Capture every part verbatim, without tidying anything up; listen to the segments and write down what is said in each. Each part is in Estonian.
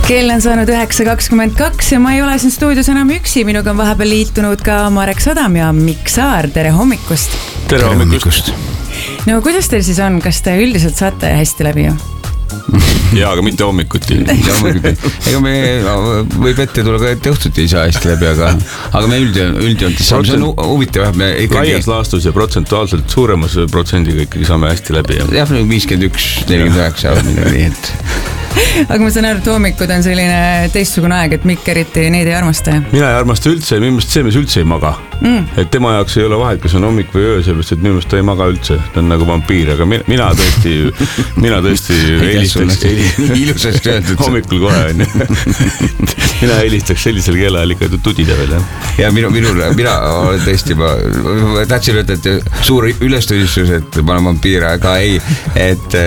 Kell on saanud üheksa kakskümmend kaks ja ma ei ole siin stuudios enam üksi. Minuga on vahepeal liitunud ka Marek Sadam ja Mikk Saar. Tere hommikust. Tere hommikust. No kuidas teil siis on? Kas te üldiselt saate hästi läbi ju? Jaa, aga mitte hommikuti. Ega me võib ette tulla ka, et õhtuti ei saa hästi läbi, aga, aga me üldjoontis saame. See on huvitav. Laias laastus ja protsentuaalselt suuremas protsendiga ikkagi saame hästi läbi. Jah, viiskümmend üks nelikümmend üheksa nii, et... Aga ma saan aru, et hommikud on selline teistsugune aeg, et Mikk eriti neid ei armasta. Mina ei armasta üldse, minu meelest see mees üldse ei maga. Mm. Et tema jaoks ei ole vahet, kas on hommik või öö, sellepärast, et minu meelest ta ei maga üldse. Ta on nagu vampiir, aga mina, mina tõesti, mina tõesti helistaks ilusasti öeldud hommikul kohe on. Mina helistaks sellisel keelajal ikka tudida veel. Ja minu, minul, mina olen tõesti, ma, ma tahtsin öelda, et suur ülestunnistus, et ma olen vampiir, aga ei, et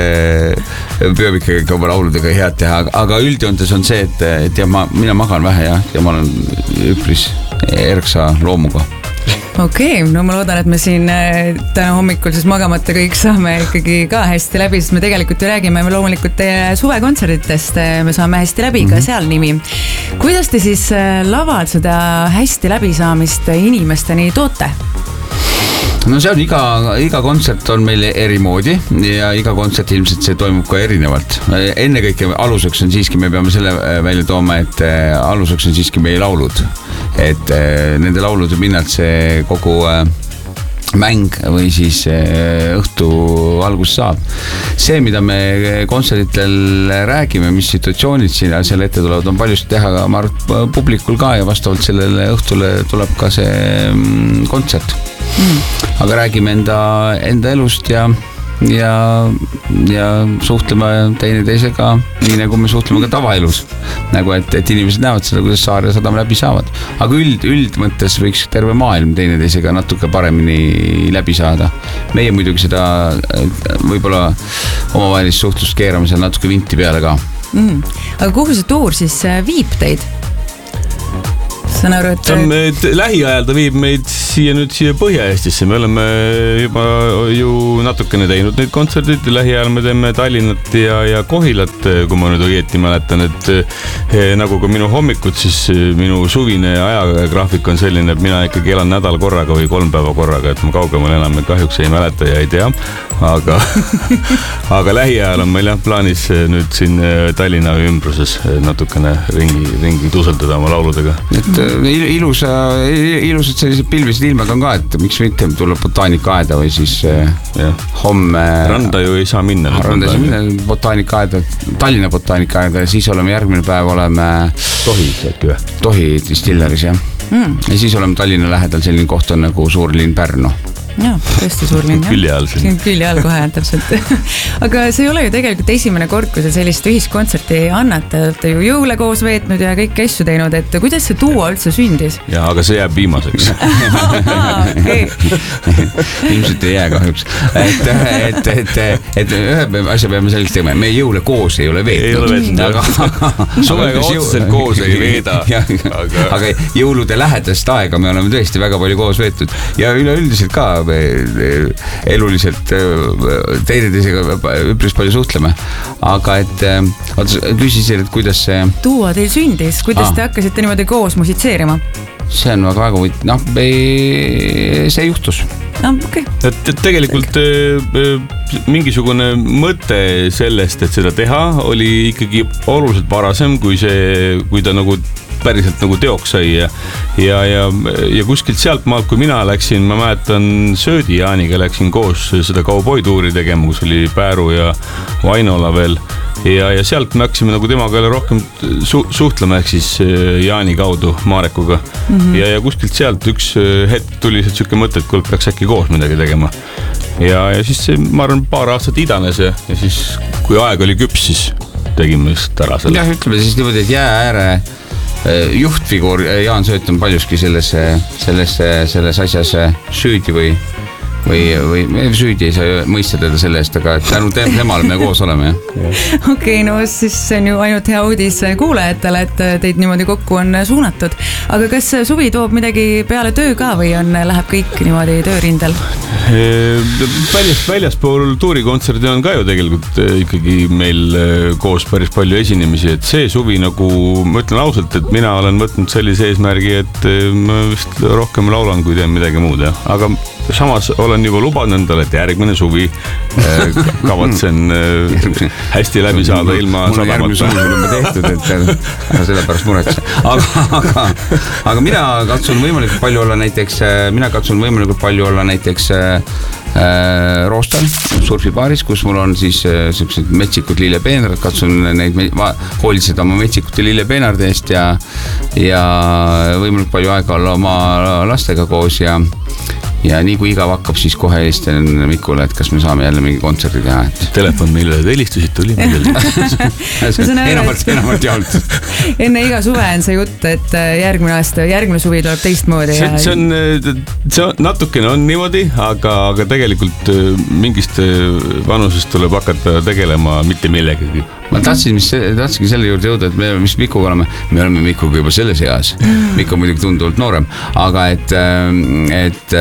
püüab ikkagi oma lauludega head teha, aga üldjoontes on see, et, et ja ma, mina magan vähe ja, ja ma olen üpris erksa loomuga. Okei, okay, no ma loodan, et me siin täna hommikul siis magamata kõik saame ikkagi ka hästi läbi, sest me tegelikult ju räägime me loomulikult teie suvekontserditest, me saame hästi läbi mm-hmm. ka seal nimi. Kuidas te siis laval seda hästi läbisaamist inimesteni toote? No see on iga, iga kontsert on meil eri moodi ja iga kontsert ilmselt see toimub ka erinevalt. Enne kõike aluseks on siiski, me peame selle välja tooma, et aluseks on siiski meie laulud. Et nende laulude pinnalt see kogu mäng või siis õhtu algus saab. See, mida me kontserditel räägime, mis situatsioonid siin selle ette tulevad, on paljust teha ka publikul ka ja vastavalt sellele õhtule tuleb ka see kontsert. Mm. Aga räägime enda, enda elust ja, ja, ja suhtleme teine teisega nii nagu me suhtleme ka tavaelus. Nagu et, et inimesed näevad seda, kuidas Saar ja Sadam läbi saavad. Aga üld, üld mõttes võiks terve maailm teine teisega natuke paremini läbi saada. Meie muidugi seda võib-olla omavahelist suhtlust keerame seal natuke vinti peale ka. Mm. Aga kuhu see tuur siis viib teid? Aru, et... on, et lähiajal ta viib meid siia nüüd siia Põhja-Eestisse. Me oleme juba ju natukene teinud neid kontserdid. Lähiajal me teeme Tallinnat ja, ja Kohilat, kui ma nüüd õieti mäletan, et eh, nagu ka minu hommikud, siis minu suvine ajagraafik on selline, et mina ikkagi elan nädal korraga või kolm päeva korraga, et ma kaugemal enam kahjuks ei mäleta ja ei tea, aga, aga lähiajal on meil jah plaanis nüüd siin Tallinna ümbruses natukene ringi, ringi tuuseldada oma lauludega. Et ilusa, ilusad sellised pilvised ilmad on ka, et miks mitte tuleb botaanikaaeda või siis ja. homme... Randa ju ei saa minna. Randa ei saa minna, botaanikaaeda, Tallinna botaanikaaeda ja siis oleme järgmine päev oleme... Tohi, äkki või? Tohi distilleris, jah. Mm. Ja siis oleme Tallinna lähedal, selline koht on nagu Suurlinn Pärnu. Jaa, tõesti suur linn. Külje all siin. Külje all kohe, täpselt. Aga see ei ole ju tegelikult esimene kord, kui see sellist ühiskontserti annate. Olete ju jõule koos veetnud ja kõiki asju teinud, et kuidas see tuua üldse sündis? Jaa, aga see jääb viimaseks. Okay. Ilmselt ei jää kahjuks. Et, et, et, et ühe asja peame sellist tegema. Me jõule koos ei ole veetnud. Ei ole veetnud, aga suvega otseselt koos ei veeda. Aga... aga jõulude lähedast aega me oleme tõesti väga palju koos veetud. Ja üleüldiselt ka eluliselt teineteisega üpris palju suhtleme. Aga et küsisin, et kuidas see... Tuua teil sündis, kuidas ah. te hakkasite niimoodi koos musitseerima? See on väga väga võit... Noh, see juhtus. Ah, okay. et, et tegelikult mingisugune mõte sellest, et seda teha, oli ikkagi oluliselt varasem, kui, see, kui ta nagu päriselt nagu teoks sai ja, ja, ja, ja kuskilt sealt maalt, kui mina läksin, ma mäletan Söödi Jaaniga läksin koos seda kauboituuri tegema, kus oli Pääru ja Vainola veel ja, ja sealt me hakkasime nagu temaga rohkem su- suhtlema ehk siis Jaani kaudu Marekuga mm-hmm. ja, ja kuskilt sealt üks hetk tuli selline mõte, et kui peaks äkki koos midagi tegema ja, ja siis see, ma arvan, paar aastat idanes ja, ja siis kui aeg oli küps, siis tegime just ära selle. Jah, ütleme siis niimoodi, et jää ääre juhtfiguur Jaan Sööt on paljuski selles, selles, selles asjas süüdi või, või, või me süüdi ei saa mõista teda selle eest, aga tänu temale me koos oleme, jah. Okei, okay, no siis see on ju ainult hea uudis kuulajatele, et teid niimoodi kokku on suunatud. Aga kas suvi toob midagi peale töö ka või on, läheb kõik niimoodi töörindel? Väljas, väljaspool tuurikontserdi on ka ju tegelikult ikkagi meil koos päris palju esinemisi, et see suvi nagu, ma ütlen ausalt, et mina olen võtnud sellise eesmärgi, et ma vist rohkem laulan, kui teen midagi muud, jah. Aga samas olen juba lubanud endale, et järgmine suvi kavatsen hästi läbi saada ilma mul on järgmine suvi juba tehtud, et ära selle pärast muretse. Aga, aga, aga mina katsun võimalikult palju olla näiteks, mina katsun võimalikult palju olla näiteks äh, Roostal, surfibaaris, kus mul on siis sellised metsikud lillepeenrad, katsun neid hoolitseda oma metsikute lillepeenarde eest ja, ja võimalikult palju aega olla oma lastega koos ja ja nii kui igav hakkab, siis kohe helistan Mikule, et kas me saame jälle mingi kontserdi teha. Et... Telefon, millele te helistusid, tuli millele. enamalt, enamalt jaolt. Enne iga suve on see jutt, et järgmine aasta, järgmine suvi tuleb teistmoodi. See, see on, see on natukene on niimoodi, aga, aga tegelikult mingist vanusest tuleb hakata tegelema mitte millegagi. Ma tahtsin, mis, tahtsingi selle juurde jõuda, et me mis Mikuga oleme, me oleme Mikuga juba selles eas. Miku on muidugi tunduvalt noorem, aga et, et,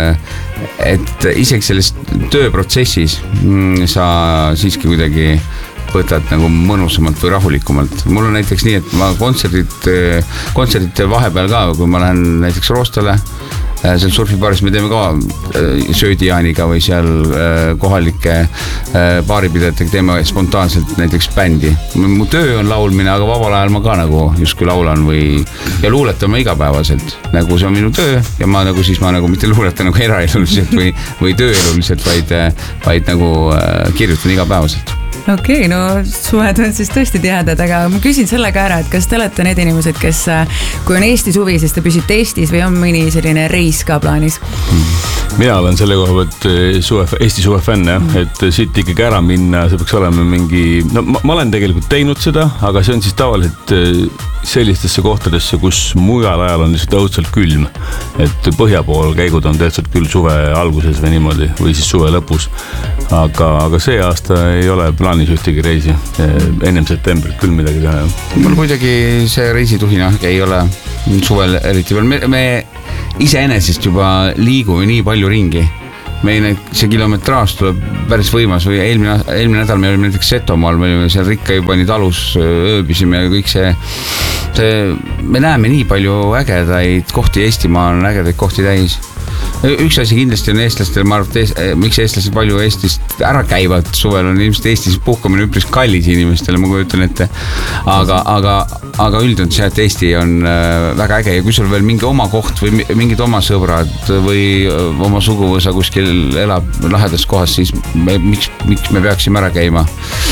et isegi selles tööprotsessis sa siiski kuidagi võtad nagu mõnusamalt või rahulikumalt. Mul on näiteks nii, et ma kontserdid, kontserdite vahepeal ka, kui ma lähen näiteks Roostale, seal surfibaaris me teeme ka söödijaaniga või seal kohalike baaripidajatega teeme spontaanselt näiteks bändi. Mu töö on laulmine, aga vabal ajal ma ka nagu justkui laulan või ja luuletan ma igapäevaselt. Nagu see on minu töö ja ma nagu siis ma nagu mitte luuletan nagu eraeluliselt või, või tööeluliselt, vaid, vaid nagu kirjutan igapäevaselt. Okei, okay, no suved on siis tõesti tihedad, aga ma küsin selle ka ära, et kas te olete need inimesed, kes kui on Eesti suvi, siis te püsite Eestis või on mõni selline reis ka plaanis? Mina olen selle koha pealt suve, Eesti suve fänn, jah, et siit ikkagi ära minna, see peaks olema mingi, no ma, ma olen tegelikult teinud seda, aga see on siis tavaliselt sellistesse kohtadesse, kus mujal ajal on lihtsalt õudselt külm, et põhja pool käigud on tähtsalt küll suve alguses või niimoodi, või siis suve lõpus, aga, aga see aasta ei ole plaanis ühtegi reisi, ennem septembrit küll midagi teha. Mul kuidagi see reisituhina ei ole suvel eriti veel, me, me iseenesest juba liigume nii palju ringi. Meil see kilometraaž tuleb päris võimas või eelmine, eelmine nädal me olime näiteks Setomaal, me olime seal Rikka juba nii talus, ööbisime ja kõik see, see, me näeme nii palju ägedaid kohti, Eestimaa on ägedaid kohti täis. Üks asi kindlasti on eestlastel, ma arvan, et miks eestlased palju Eestist ära käivad suvel on ilmselt Eestis puhkamine üpris kallis inimestele, ma kujutan ette, aga, aga, aga üldjuhul see, et Eesti on väga äge ja kui sul veel mingi oma koht või mingid oma sõbrad või oma suguvõsa kuskil elab lahedas kohas, siis me, miks, miks me peaksime ära käima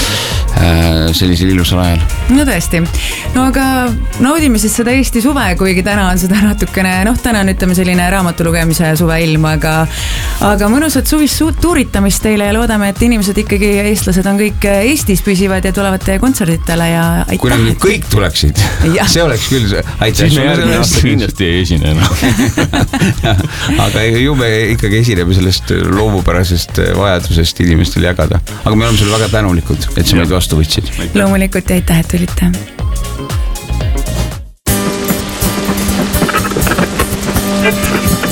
sellisel ilusal ajal. No tõesti. No aga naudime siis seda Eesti suve, kuigi täna on seda natukene, noh täna on ütleme selline raamatu lugemise suve ilm, aga, aga mõnusat suvist tuuritamist teile ja loodame, et inimesed ikkagi, eestlased on kõik Eestis püsivad ja tulevad teie kontserditele ja aitäh. Kui nad kõik tuleksid, see oleks küll aitäh. Siis me järgmine aasta kindlasti ei esine enam. Aga ju me ikkagi esineme sellest loomupärasest vajadusest inimestel jagada. Aga me oleme sulle väga tänulikud, et sa meid vastu võtsid. Loomulikult ja aitäh, et tulite. Thank you.